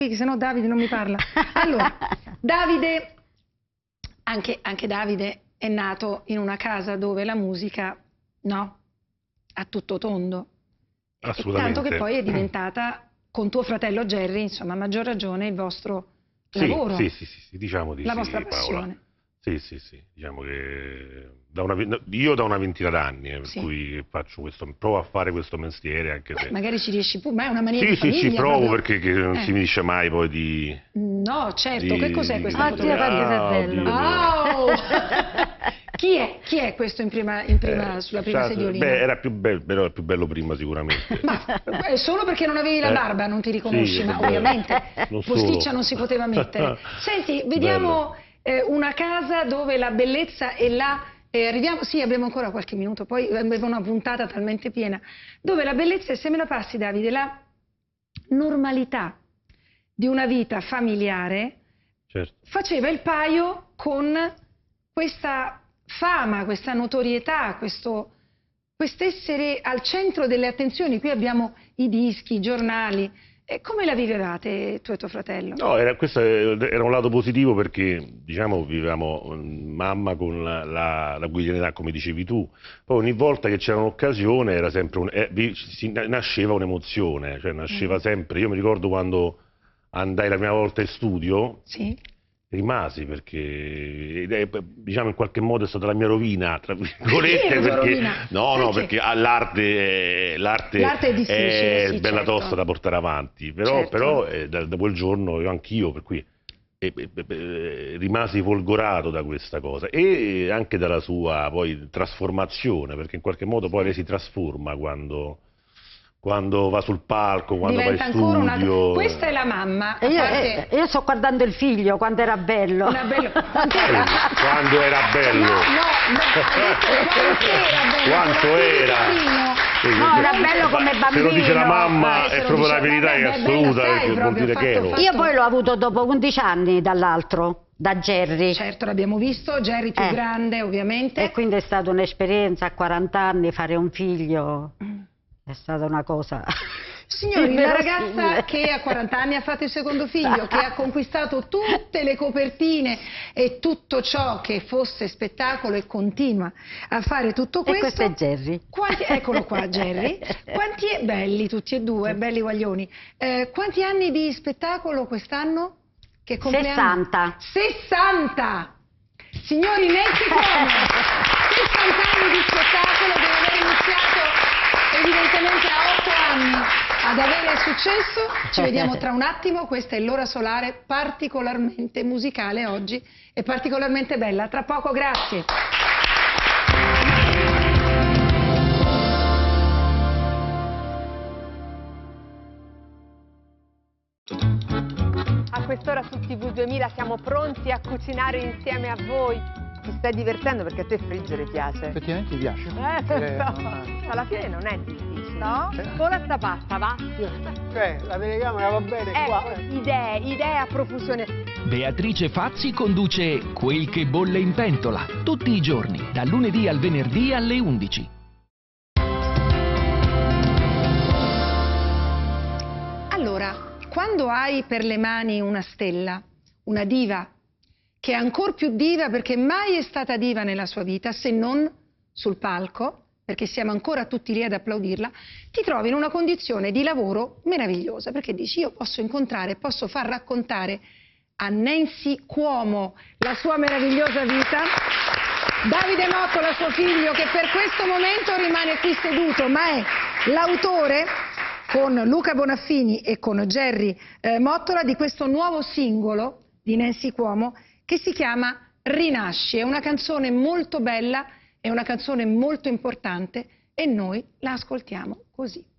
se no Davide non mi parla. Allora, Davide, anche Davide è nato in una casa dove la musica, no, a tutto tondo. Assolutamente. Tanto che poi è diventata, con tuo fratello Gerry, insomma, a maggior ragione, il vostro lavoro. Sì, diciamo di la sì, vostra Paola. passione. Sì, diciamo che io da una ventina d'anni, per cui provo a fare questo mestiere, anche se... Magari ci riesci pure, ma è una mania di famiglia. Sì, ci provo, proprio. perché non si finisce mai poi di... No, certo, che cos'è questa fotografia? Oh! Chi è questo sulla prima sediolina? Beh, era più bello prima sicuramente. Ma solo perché non avevi la barba non ti riconosci, ma ovviamente posticcia non si poteva mettere. Senti, vediamo una casa dove la bellezza è là. Sì, abbiamo ancora qualche minuto, poi avevo una puntata talmente piena, dove la bellezza, e se me la passi Davide, la normalità di una vita familiare faceva il paio con questa fama, questa notorietà, quest'essere al centro delle attenzioni. Qui abbiamo i dischi, i giornali. Come la vivevate tu e tuo fratello? No, questo era un lato positivo, perché diciamo vivevamo mamma con la quotidianità, come dicevi tu. Poi ogni volta che c'era un'occasione era sempre nasceva un'emozione, cioè nasceva sempre. Io mi ricordo quando andai la prima volta in studio, rimasi, perché diciamo in qualche modo è stata la mia rovina, tra virgolette, perché perché l'arte è difficile, è bella tosta da portare avanti, però da quel giorno anch'io, per cui rimasi folgorato da questa cosa, e anche dalla sua poi trasformazione, perché in qualche modo poi lei si trasforma quando va sul palco, quando va in studio. Questa è la mamma. Io sto guardando il figlio, quando era bello. Quando era bello. Quanto era? No, era bello come bambino. Se lo dice la mamma è proprio la verità, è assoluta, perché vuol dire che ero. Io poi l'ho avuto dopo 11 anni dall'altro, da Gerry. Certo, l'abbiamo visto, Gerry più grande ovviamente. E quindi è stata un'esperienza, a 40 anni fare un figlio. È stata una cosa... Signori, la ragazza che a 40 anni ha fatto il secondo figlio, che ha conquistato tutte le copertine e tutto ciò che fosse spettacolo, e continua a fare tutto questo. E questo è Gerry. Eccolo qua, Gerry. Belli tutti e due, belli guaglioni. Quanti anni di spettacolo quest'anno? 60. 60! Signori, Nancy Cuomo, 60 anni di spettacolo, deve aver iniziato evidentemente a 8 anni ad avere successo. Ci vediamo tra un attimo. Questa è l'ora solare, particolarmente musicale oggi e particolarmente bella. Tra poco, grazie. A quest'ora su TV 2000 siamo pronti a cucinare insieme a voi. Ti stai divertendo, perché a te friggere piace. Effettivamente mi piace. Alla fine non è difficile. No? Ora sta pasta, va? La telecamera va bene qua. Idee a profusione. Beatrice Fazzi conduce Quel che bolle in pentola, tutti i giorni, dal lunedì al venerdì alle 11. Allora, quando hai per le mani una stella, una diva, che è ancora più diva perché mai è stata diva nella sua vita, se non sul palco, perché siamo ancora tutti lì ad applaudirla, ti trovi in una condizione di lavoro meravigliosa, perché dici: io posso incontrare, posso far raccontare a Nancy Cuomo la sua meravigliosa vita, Davide Mottola, suo figlio, che per questo momento rimane qui seduto, ma è l'autore, con Luca Bonaffini e con Gerry Mottola, di questo nuovo singolo di Nancy Cuomo, che si chiama Rinasci. È una canzone molto bella, è una canzone molto importante, e noi la ascoltiamo così.